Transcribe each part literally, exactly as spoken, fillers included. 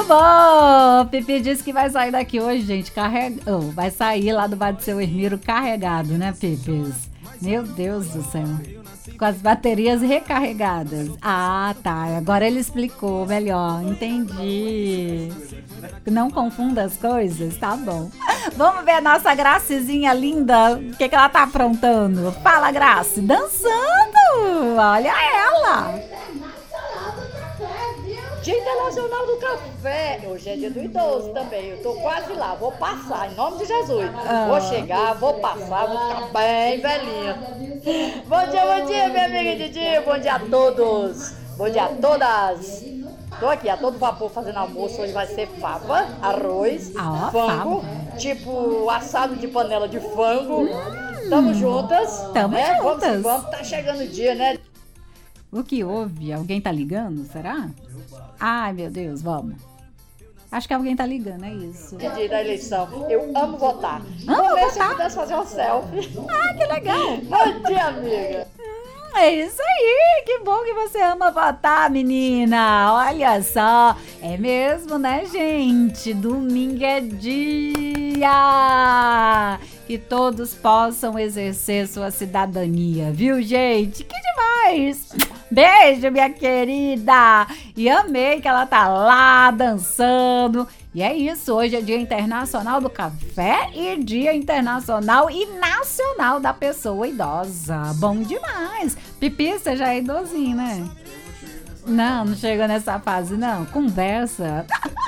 Muito bom! Pipi disse que vai sair daqui hoje, gente, carregado. Oh, vai sair lá do bar do seu Hermiro carregado, né, Pipis? Meu Deus do céu. Com as baterias recarregadas. Ah, tá. Agora ele explicou melhor. Entendi. Não confunda as coisas, tá bom. Vamos ver a nossa Gracizinha linda. O que, que ela tá aprontando? Fala, Graci. Dançando! Olha ela! Dia Internacional do Café. Hoje é dia do idoso também. Eu tô quase lá. Vou passar, em nome de Jesus. Ah. Vou chegar, vou passar, vou ficar bem velhinha. Bom dia, bom dia, minha amiga Didi. Bom dia a todos. Bom dia a todas. Tô aqui a todo vapor fazendo almoço. Hoje vai ser fava, arroz, Ah, ó, frango, fava. tipo assado de panela de frango. Hum, tamo juntas. Tamo né? juntas. Vamos que vamos. Tá chegando o dia, né? O que houve? Alguém tá ligando? Será? Ai, meu Deus, vamos. Acho que alguém tá ligando, é isso. Dia da eleição. Eu amo votar. Amo Vou ver se eu votar? pudesse fazer uma selfie. Ah, que legal. Bom dia, amiga. Hum, é isso aí, que bom que você ama votar, menina. Olha só, é mesmo, né, gente? Domingo é dia que todos possam exercer sua cidadania, viu, gente? Que demais! Beijo, minha querida! E amei que ela tá lá dançando. E é isso, hoje é Dia Internacional do Café e Dia Internacional e Nacional da Pessoa Idosa. Bom demais! Pipi, você já é idosinho, né? Não, não chegou nessa fase, não. Conversa.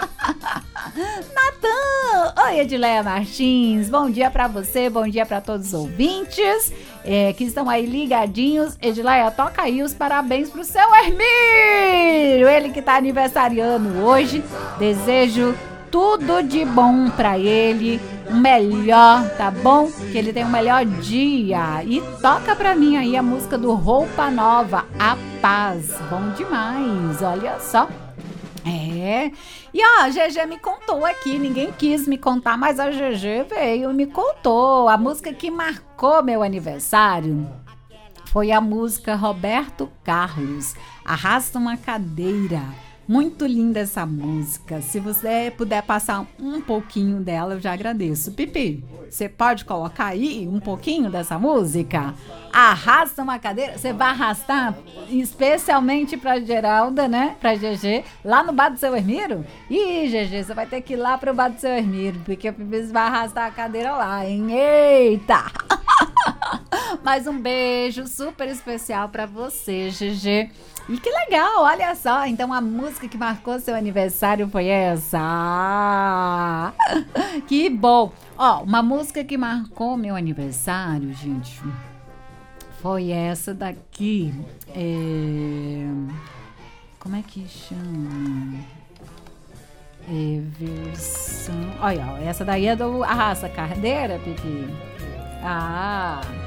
Natan! Oi, Edileia Martins. Bom dia pra você, bom dia pra todos os ouvintes é, que estão aí ligadinhos. Edileia, toca aí os parabéns pro seu Hermírio, ele que tá aniversariando hoje. Desejo tudo de bom pra ele, o melhor, tá bom? Que ele tenha o melhor dia. E toca pra mim aí a música do Roupa Nova, A Paz. Bom demais, olha só. É, e ó, a G G me contou aqui, ninguém quis me contar, mas a G G veio e me contou. A música que marcou meu aniversário foi a música Roberto Carlos, Arrasta uma Cadeira. Muito linda essa música. Se você puder passar um pouquinho dela, eu já agradeço. Pipi, você pode colocar aí um pouquinho dessa música? Arrasta uma cadeira. Você vai arrastar especialmente pra Geralda, né? Pra G G, lá no bar do seu Hermiro? Ih, G G, você vai ter que ir lá pro bar do seu Hermiro, porque o Pipi vai arrastar a cadeira lá, hein? Eita! Mais um beijo super especial pra você, G G. E que legal, olha só. Então a música que marcou seu aniversário foi essa. Que bom. Ó, uma música que marcou meu aniversário, gente, foi essa daqui. É... Como é que chama? É versão... Olha, ó, essa daí é do Arrasta Cadeira, Pipi. Ah...